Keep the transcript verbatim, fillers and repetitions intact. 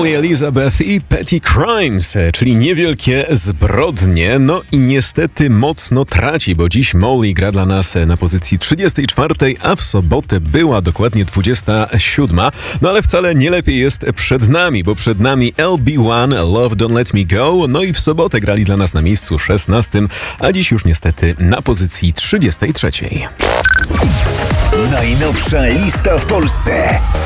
Molly Elizabeth i Petty Crimes, czyli niewielkie zbrodnie. No i niestety mocno traci, bo dziś Molly gra dla nas na pozycji trzydziestej czwartej, a w sobotę była dokładnie dwudziesta siódma. No ale wcale nie lepiej jest przed nami, bo przed nami L B one, Love Don't Let Me Go. No i w sobotę grali dla nas na miejscu szesnastym, a dziś już niestety na pozycji trzydziestej trzeciej. Najnowsza lista w Polsce.